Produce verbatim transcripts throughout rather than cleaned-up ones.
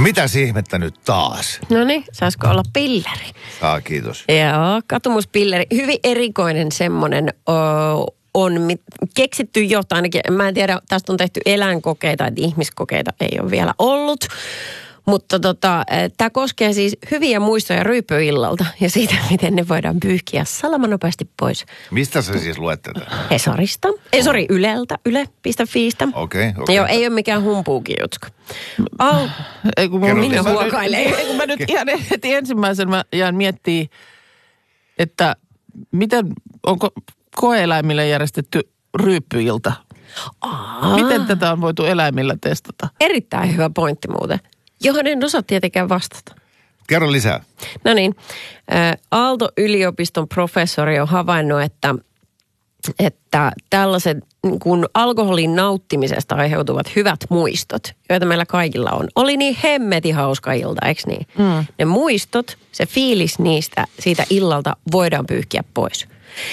No mitä ihmettä nyt taas? No niin, saisiko olla pilleri? Saa, kiitos. Joo, katumuspilleri. Hyvin erikoinen semmoinen o, on mit, keksitty jotain ainakin. Mä en tiedä, tästä on tehty eläinkokeita, että ihmiskokeita ei ole vielä ollut. Mutta tota, tämä koskee siis hyviä muistoja ryyppöillalta ja siitä, miten ne voidaan pyyhkiä salamanopeasti pois. Mistä sä siis luet tätä? Hesarista. Ei, sori, Yleltä, yle piste fiistä. Okei, okay, okei. Joo, ei ole mikään humpuukin jutska. Al... Ei kun Minna lisää. huokailee. Ei kun mä nyt ihan heti ensimmäisen mä jään miettimään, että miten, onko koe-eläimille järjestetty ryyppyilta? Aa. Miten tätä on voitu eläimillä testata? Erittäin hyvä pointti muuten, johon en osaa tietenkään vastata. Kerro lisää. No niin, Aalto-yliopiston professori on havainnut, että, että tällaiset niin kuin alkoholin nauttimisesta aiheutuvat hyvät muistot, joita meillä kaikilla on, oli niin hemmeti hauska ilta, eikö niin? Mm. Ne muistot, se fiilis niistä, siitä illalta voidaan pyyhkiä pois.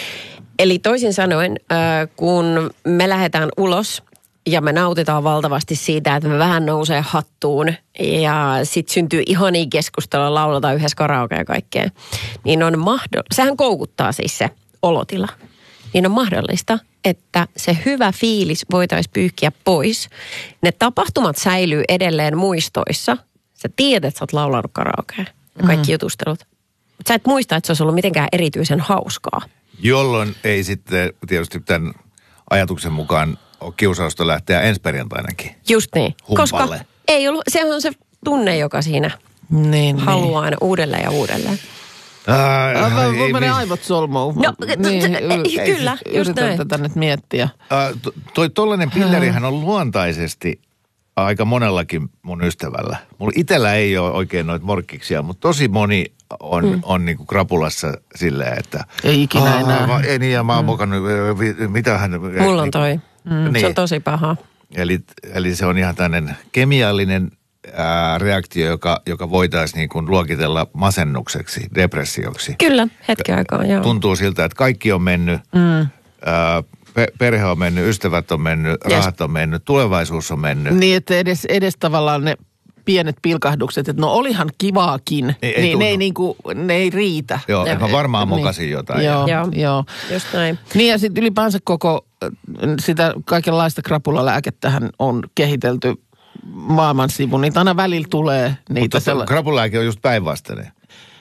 Eli toisin sanoen, kun me lähdetään ulos ja me nautitaan valtavasti siitä, että me vähän nousee hattuun ja sitten syntyy ihania keskustelua, lauletaan yhdessä karaoke ja kaikkea, niin on mahdollista, sehän koukuttaa siis se olotila, niin on mahdollista, että se hyvä fiilis voitaisiin pyyhkiä pois. Ne tapahtumat säilyy edelleen muistoissa. Sä tiedät, että sä oot laulanut karaokea ja kaikki mm. jutustelut. Mutta sä et muista, että se olisi ollut mitenkään erityisen hauskaa. Jolloin ei sitten tietysti tämän ajatuksen mukaan ole kiusausta lähteä ensi perjantainakin. Just niin. Humpalle. Koska ei ollut, se on se tunne, joka siinä niin, haluaa aina uudelleen ja uudelleen. Ai, ai, Mulla menee aivot solmuun. No, niin, y- kyllä, just yritän näin. tätä nyt miettiä. to, toi tollainen pillerihän on luontaisesti aika monellakin mun ystävällä. Mulla itellä ei ole oikein noita morkkiksia, mutta tosi moni on, mm. on niinku krapulassa silleen, että... Ei ikinä enää. Mä, ei niin, ja mä oon mm. mokannut, mitä hän... Mulla on toi. Mm. Niin. Se on tosi paha. Eli, eli se on ihan tämmöinen kemiallinen ää, reaktio, joka, joka voitaisiin niin kuin luokitella masennukseksi, depressioksi. Kyllä, hetken aikaa, joo. Tuntuu siltä, että kaikki on mennyt, mm. ää, pe- perhe on mennyt, ystävät on mennyt, Yes. rahat on mennyt, tulevaisuus on mennyt. Niin, että edes, edes tavallaan ne pienet pilkahdukset, että no olihan kivaakin, Ei- ei niin ne ei, tunnu. niinku, ne ei riitä. Joo, Ja- että mä varmaan niin. mokasin jotain. Joo, Joo. joo. Just näin. Niin ja sitten ylipäänsä koko äh, sitä kaikenlaista krapulalääkettähän on kehitelty maailman sivu. Niitä aina välillä tulee niitä Mutta sella- krapulääke on just päinvastainen.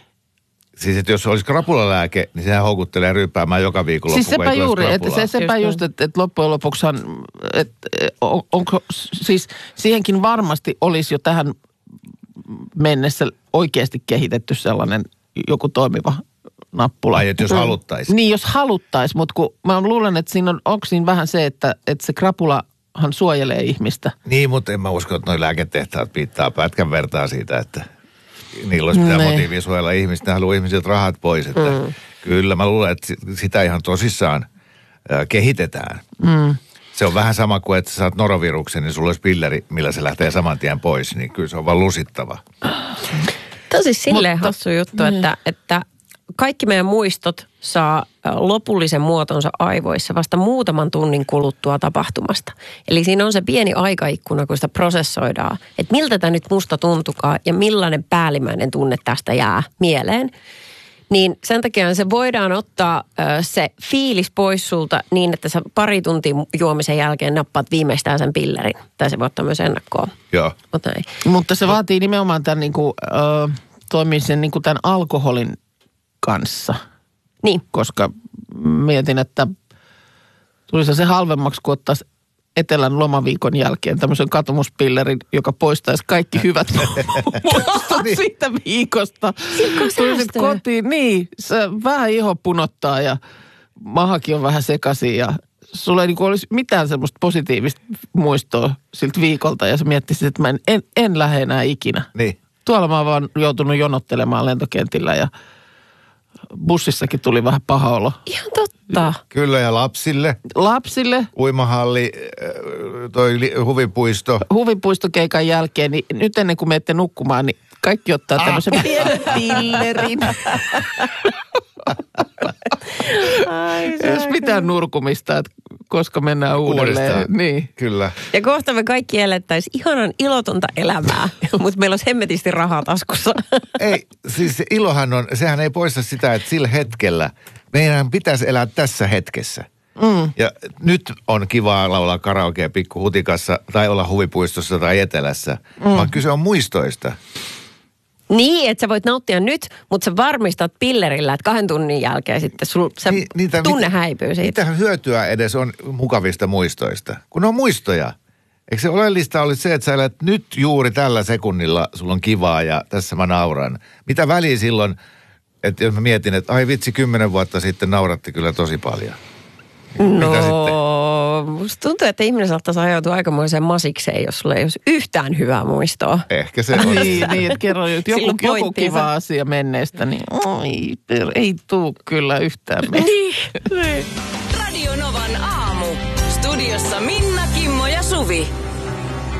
Siis, että jos olisi krapulalääke, niin sehän houkuttelee ryyppäämään joka viikonloppu. Siis sepä juuri, että se, sepä Just just, että, että loppujen lopuksihan, että on, onko, siis siihenkin varmasti olisi jo tähän mennessä oikeasti kehitetty sellainen joku toimiva nappula. Ai, että jos haluttaisiin. Niin, jos haluttaisiin, mutta kun mä luulen, että siinä on, onko siinä vähän se, että, että se krapulahan suojelee ihmistä. Niin, mutta en mä usko, että noi lääketehtaat piittaa pätkän vertaa siitä, että niillä olisi mitään Nee. motiivia suojella ihmistä. Ne haluaa ihmisiltä rahat pois. Että mm. Kyllä mä luulen, että sitä ihan tosissaan äh, kehitetään. Mm. Se on vähän sama kuin, että sä saat noroviruksen, niin sulla olisi pilleri, millä se lähtee saman tien pois. Niin kyllä se on vaan lusittava. Tosi silleen Mutta- hassu juttu, että, että kaikki meidän muistot saa ä, lopullisen muotonsa aivoissa vasta muutaman tunnin kuluttua tapahtumasta. Eli siinä on se pieni aikaikkuna, kun sitä prosessoidaan, että miltä tämä nyt musta tuntukaa ja millainen päällimmäinen tunne tästä jää mieleen. Niin sen takia se voidaan ottaa ö, se fiilis pois sulta niin, että sä pari tuntia juomisen jälkeen nappaat viimeistään sen pillerin. Tai se voi ottaa myös ennakkoon. Joo. Mut näin. Mutta se vaatii nimenomaan tämän niin kuin, ö, toimisen niin kuin tämän alkoholin kanssa. Niin. Koska mietin, että tulisi se halvemmaksi, kun ottaisi etelän lomaviikon jälkeen tämmöisen katumuspillerin, joka poistaisi kaikki hyvät muistot siitä viikosta. Tulisit kotiin, niin, se vähän iho punottaa ja mahakin on vähän sekaisin ja sulla ei niin kuin olisi mitään semmoista positiivista muistoa siltä viikolta ja sä miettisit, että mä en, en, en lähde enää ikinä. Niin. Tuolla mä oon vaan joutunut jonottelemaan lentokentillä ja bussissakin tuli vähän paha olo. Ihan totta. Kyllä, ja lapsille. Lapsille Uimahalli, äh, toi li- huvipuisto. huvipuistokeikan jälkeen, niin nyt ennen kuin menette nukkumaan, niin kaikki ottaa tämmöisen ah. pienen pillerin. Ai, Ei jos mitään nurkumista, että koska mennään uudelleen. Uudestaan. Niin. Kyllä. Ja kohta me kaikki elettäisiin ihanan ilotonta elämää, mutta meillä olisi hemmetisti rahaa taskussa. Ei, siis se ilohan on, sehän ei poista sitä, että sillä hetkellä meidän pitäisi elää tässä hetkessä. Mm. Ja nyt on kivaa laulaa karaokea pikkuhutikassa tai olla huvipuistossa tai etelässä, mm. vaan kyse on muistoista. Niin, että sä voit nauttia nyt, mutta sä varmistat pillerillä, että kahden tunnin jälkeen sitten sul, se Ni, niitä, tunne mitä, häipyy siitä. Mitähän hyötyä edes on mukavista muistoista, kun ne on muistoja. Eikö se oleellista olisi se, että sä elät nyt juuri tällä sekunnilla, sulla on kivaa ja tässä mä nauran. Mitä väliä silloin, että jos mä mietin, että ai vitsi, kymmenen vuotta sitten nauratti kyllä tosi paljon. No, musta tuntuu, että ihminen saattaisi ajautua aikamoiseen masikseen, jos sulla ei olisi yhtään hyvää muistoa. Ehkä se on. niin, niin, että kerro, että joku, joku kiva asia menneestä, niin oi, ei tuu kyllä yhtään niin. Radio Novan aamu. Studiossa Minna, Kimmo ja Suvi.